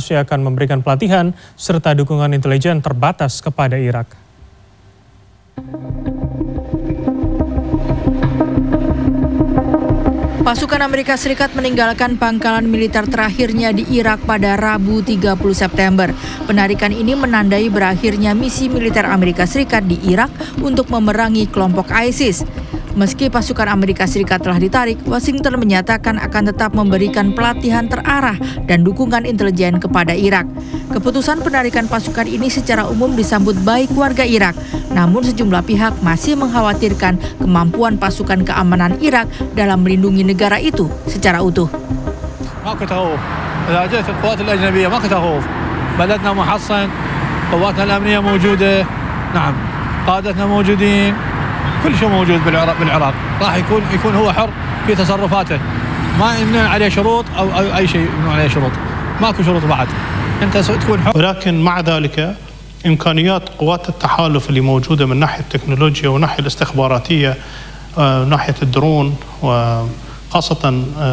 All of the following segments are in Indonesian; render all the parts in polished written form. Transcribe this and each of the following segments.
masih akan memberikan pelatihan serta dukungan intelijen terbatas kepada Irak. Pasukan Amerika Serikat meninggalkan pangkalan militer terakhirnya di Irak pada Rabu 30 September. Penarikan ini menandai berakhirnya misi militer Amerika Serikat di Irak untuk memerangi kelompok ISIS. Meski pasukan Amerika Serikat telah ditarik, Washington menyatakan akan tetap memberikan pelatihan terarah dan dukungan intelijen kepada Irak. Keputusan penarikan pasukan ini secara umum disambut baik warga Irak, namun sejumlah pihak masih mengkhawatirkan kemampuan pasukan keamanan Irak dalam melindungi negara itu secara utuh. ماكو تخوف، إذا جت القوات الأجنبية ماكو تخوف، بلدنا محصن، قواتنا الأمنية موجودة، نعم، قادتنا موجودين، كل شيء موجود بالعراق، راح يكون هو حر في تصرفاته، ما يمنع عليه شروط أو أي شيء يمنع عليه شروط، ماكو شروط بعد، أنت تكون حر. ولكن مع ذلك إمكانيات قوات التحالف اللي موجودة من ناحية التكنولوجيا وناحية الاستخباراتية وناحية الدرون وخاصة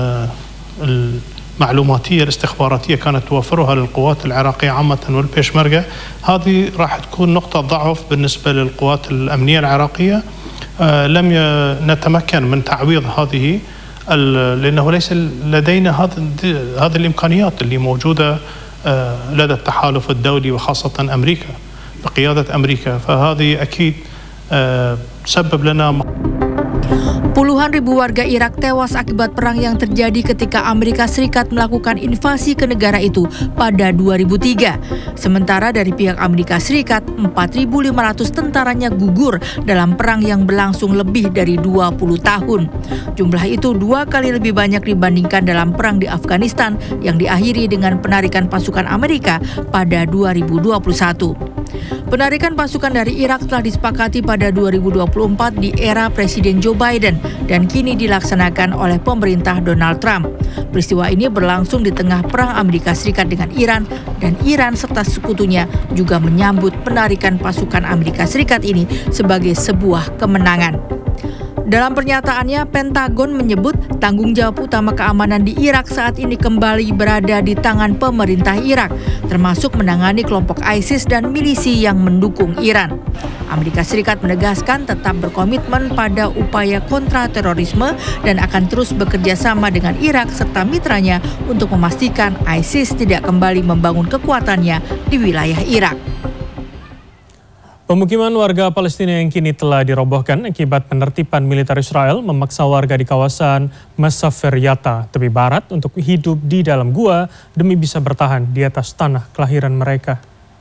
المعلوماتية الاستخباراتية كانت توفرها للقوات العراقية عامة والبيشمركة، هذه راح تكون نقطة ضعف بالنسبة للقوات الأمنية العراقية. لم نتمكن من تعويض هذه لأنه ليس لدينا هذه الإمكانيات اللي موجودة لدى التحالف الدولي وخاصة أمريكا بقيادة أمريكا، فهذه أكيد تسبب لنا. Puluhan ribu warga Irak tewas akibat perang yang terjadi ketika Amerika Serikat melakukan invasi ke negara itu pada 2003. Sementara dari pihak Amerika Serikat, 4.500 tentaranya gugur dalam perang yang berlangsung lebih dari 20 tahun. Jumlah itu 2 kali lebih banyak dibandingkan dalam perang di Afghanistan yang diakhiri dengan penarikan pasukan Amerika pada 2021. Penarikan pasukan dari Irak telah disepakati pada 2024 di era Presiden Joe Biden dan kini dilaksanakan oleh pemerintah Donald Trump. Peristiwa ini berlangsung di tengah perang Amerika Serikat dengan Iran, dan Iran serta sekutunya juga menyambut penarikan pasukan Amerika Serikat ini sebagai sebuah kemenangan. Dalam pernyataannya, Pentagon menyebut tanggung jawab utama keamanan di Irak saat ini kembali berada di tangan pemerintah Irak, termasuk menangani kelompok ISIS dan milisi yang mendukung Iran. Amerika Serikat menegaskan tetap berkomitmen pada upaya kontra terorisme dan akan terus bekerja sama dengan Irak serta mitranya untuk memastikan ISIS tidak kembali membangun kekuatannya di wilayah Irak. Pemukiman warga Palestina yang kini telah dirobohkan akibat penertiban militer Israel memaksa warga di kawasan Masafer Yatta, tepi barat untuk hidup di dalam gua demi bisa bertahan di atas tanah kelahiran mereka.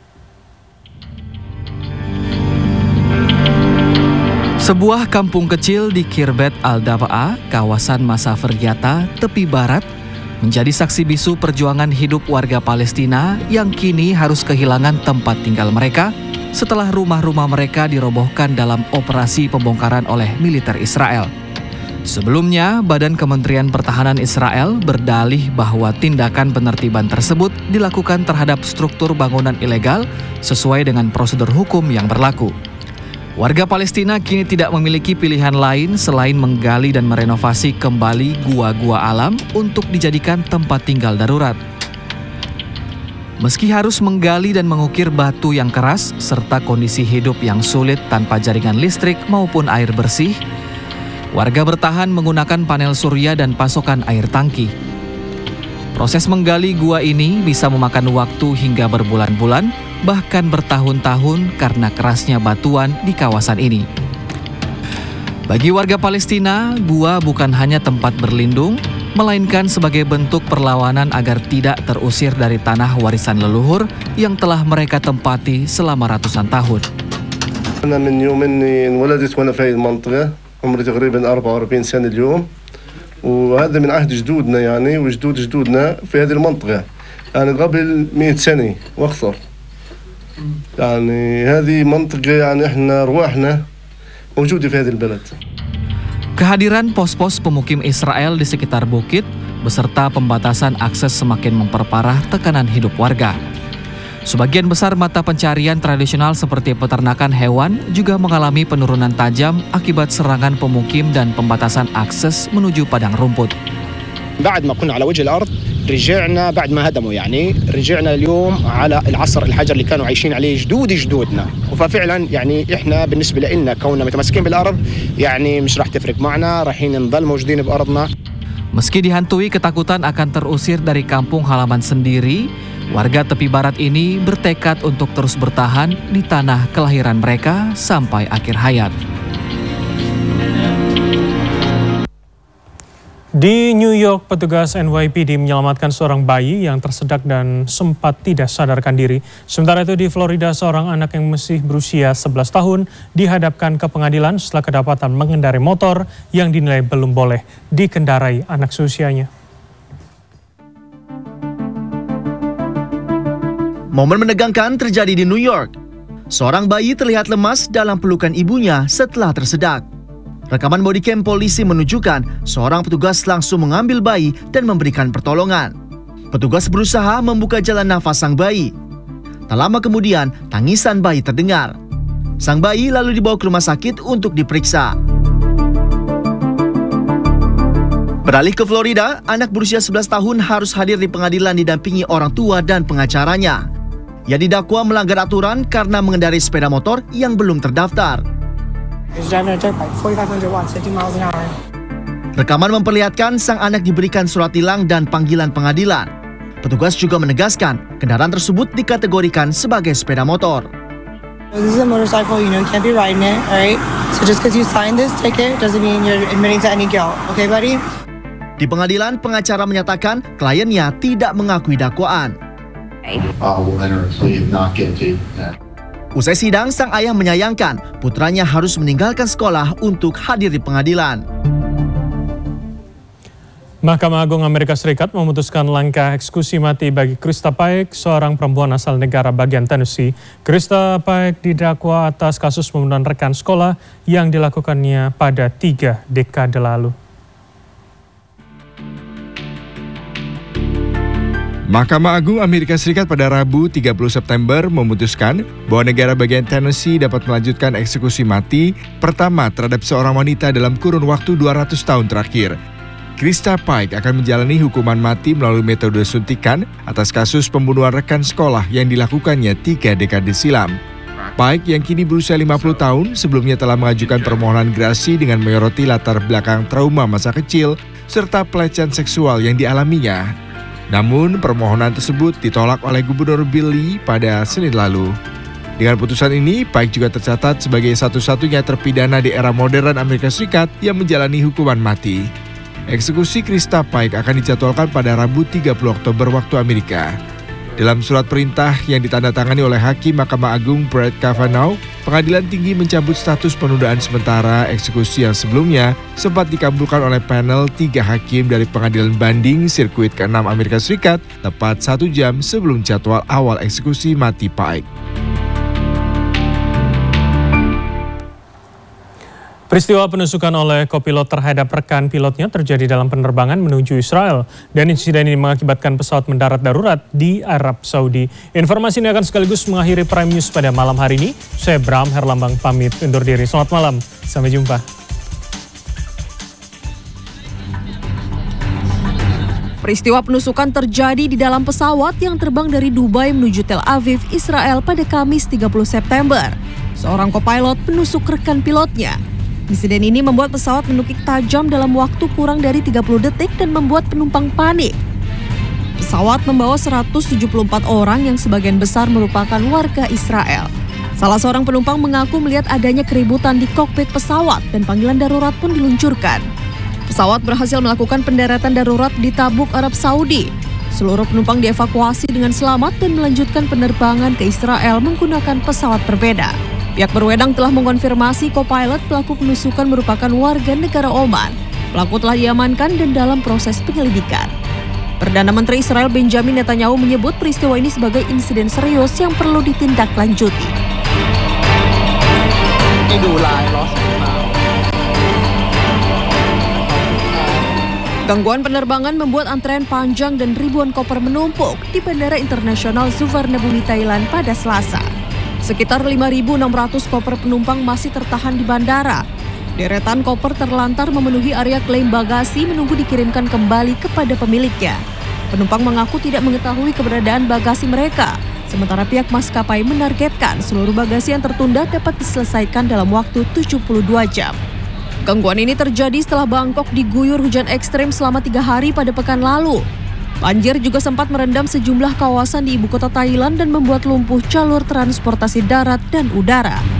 Sebuah kampung kecil di Khirbet Al-Daba'a, kawasan Masafer Yatta, tepi barat, menjadi saksi bisu perjuangan hidup warga Palestina yang kini harus kehilangan tempat tinggal mereka setelah rumah-rumah mereka dirobohkan dalam operasi pembongkaran oleh militer Israel. Sebelumnya, Badan Kementerian Pertahanan Israel berdalih bahwa tindakan penertiban tersebut dilakukan terhadap struktur bangunan ilegal sesuai dengan prosedur hukum yang berlaku. Warga Palestina kini tidak memiliki pilihan lain selain menggali dan merenovasi kembali gua-gua alam untuk dijadikan tempat tinggal darurat. Meski harus menggali dan mengukir batu yang keras serta kondisi hidup yang sulit tanpa jaringan listrik maupun air bersih, warga bertahan menggunakan panel surya dan pasokan air tangki. Proses menggali gua ini bisa memakan waktu hingga berbulan-bulan, bahkan bertahun-tahun karena kerasnya batuan di kawasan ini. Bagi warga Palestina, gua bukan hanya tempat berlindung, melainkan sebagai bentuk perlawanan agar tidak terusir dari tanah warisan leluhur yang telah mereka tempati selama ratusan tahun. أنا من يوم إني انولدت وأنا في هذه المنطقة، عمري تقريبا 44 سنة اليوم، وهذا من عهد جدودنا يعني وجدود جدودنا في هذه المنطقة، يعني قبل 100 سنة وأكثر. يعني هذه منطقة يعني إحنا رواحنا موجودة في هذه البلد. Kehadiran pos-pos pemukim Israel di sekitar bukit beserta pembatasan akses semakin memperparah tekanan hidup warga. Sebagian besar mata pencarian tradisional seperti peternakan hewan juga mengalami penurunan tajam akibat serangan pemukim dan pembatasan akses menuju padang rumput. بعد ما كنا على وجه الأرض رجعنا بعد ما هدموا يعني رجعنا اليوم على العصر الحجر اللي كانوا عايشين عليه جدودنا ففعلا يعني احنا بالنسبه لنا كوننا متمسكين بالارض يعني مش راح تفرق معنا رايحين نضل موجودين بارضنا. Meski dihantui ketakutan akan terusir dari kampung halaman sendiri, warga tepi barat ini bertekad untuk terus bertahan di tanah kelahiran mereka sampai akhir hayat. Di New York, petugas NYPD menyelamatkan seorang bayi yang tersedak dan sempat tidak sadarkan diri. Sementara itu di Florida, seorang anak yang masih berusia 11 tahun dihadapkan ke pengadilan setelah kedapatan mengendarai motor yang dinilai belum boleh dikendarai anak seusianya. Momen menegangkan terjadi di New York. Seorang bayi terlihat lemas dalam pelukan ibunya setelah tersedak. Rekaman bodycam polisi menunjukkan seorang petugas langsung mengambil bayi dan memberikan pertolongan. Petugas berusaha membuka jalan nafas sang bayi. Tak lama kemudian, tangisan bayi terdengar. Sang bayi lalu dibawa ke rumah sakit untuk diperiksa. Beralih ke Florida, anak berusia 11 tahun harus hadir di pengadilan didampingi orang tua dan pengacaranya. Ia didakwa melanggar aturan karena mengendarai sepeda motor yang belum terdaftar. Rekaman memperlihatkan sang anak diberikan surat tilang dan panggilan pengadilan. Petugas juga menegaskan kendaraan tersebut dikategorikan sebagai sepeda motor. This is a motorcycle, you can't be riding it, alright? So just because you signed this ticket doesn't mean you're admitting to any guilt, okay, buddy? Di pengadilan, pengacara menyatakan kliennya tidak mengakui dakwaan. Usai sidang, sang ayah menyayangkan putranya harus meninggalkan sekolah untuk hadir di pengadilan. Mahkamah Agung Amerika Serikat memutuskan langkah eksekusi mati bagi Krista Paik, seorang perempuan asal negara bagian Tennessee. Krista Paik didakwa atas kasus pembunuhan rekan sekolah yang dilakukannya pada 3 dekade lalu. Mahkamah Agung Amerika Serikat pada Rabu 30 September memutuskan bahwa negara bagian Tennessee dapat melanjutkan eksekusi mati pertama terhadap seorang wanita dalam kurun waktu 200 tahun terakhir. Krista Paik akan menjalani hukuman mati melalui metode suntikan atas kasus pembunuhan rekan sekolah yang dilakukannya 3 dekade silam. Paik yang kini berusia 50 tahun sebelumnya telah mengajukan permohonan grasi dengan menyoroti latar belakang trauma masa kecil serta pelecehan seksual yang dialaminya. Namun, permohonan tersebut ditolak oleh Gubernur Bill Lee pada Senin lalu. Dengan putusan ini, Paik juga tercatat sebagai satu-satunya terpidana di era modern Amerika Serikat yang menjalani hukuman mati. Eksekusi Krista Paik akan dijadwalkan pada Rabu 30 Oktober waktu Amerika. Dalam surat perintah yang ditandatangani oleh Hakim Mahkamah Agung Brett Kavanaugh, Pengadilan Tinggi mencabut status penundaan sementara eksekusi yang sebelumnya sempat dikabulkan oleh panel 3 hakim dari Pengadilan Banding Sirkuit ke-6 Amerika Serikat tepat 1 jam sebelum jadwal awal eksekusi mati Paik. Peristiwa penusukan oleh kopilot terhadap rekan pilotnya terjadi dalam penerbangan menuju Israel dan insiden ini mengakibatkan pesawat mendarat darurat di Arab Saudi. Informasi ini akan sekaligus mengakhiri Prime News pada malam hari ini. Saya Bram Herlambang pamit undur diri. Selamat malam, sampai jumpa. Peristiwa penusukan terjadi di dalam pesawat yang terbang dari Dubai menuju Tel Aviv, Israel pada Kamis 30 September. Seorang kopilot menusuk rekan pilotnya. Insiden ini membuat pesawat menukik tajam dalam waktu kurang dari 30 detik dan membuat penumpang panik. Pesawat membawa 174 orang yang sebagian besar merupakan warga Israel. Salah seorang penumpang mengaku melihat adanya keributan di kokpit pesawat dan panggilan darurat pun diluncurkan. Pesawat berhasil melakukan pendaratan darurat di Tabuk, Arab Saudi. Seluruh penumpang dievakuasi dengan selamat dan melanjutkan penerbangan ke Israel menggunakan pesawat berbeda. Pihak berwenang telah mengonfirmasi kopilot pelaku penusukan merupakan warga negara Oman. Pelaku telah diamankan dan dalam proses penyelidikan. Perdana Menteri Israel Benjamin Netanyahu menyebut peristiwa ini sebagai insiden serius yang perlu ditindaklanjuti. Gangguan penerbangan membuat antrean panjang dan ribuan koper menumpuk di Bandara Internasional Suvarnabhumi Thailand pada Selasa. Sekitar 5.600 koper penumpang masih tertahan di bandara. Deretan koper terlantar memenuhi area klaim bagasi menunggu dikirimkan kembali kepada pemiliknya. Penumpang mengaku tidak mengetahui keberadaan bagasi mereka. Sementara pihak maskapai menargetkan seluruh bagasi yang tertunda dapat diselesaikan dalam waktu 72 jam. Gangguan ini terjadi setelah Bangkok diguyur hujan ekstrim selama 3 hari pada pekan lalu. Banjir juga sempat merendam sejumlah kawasan di ibu kota Thailand dan membuat lumpuh jalur transportasi darat dan udara.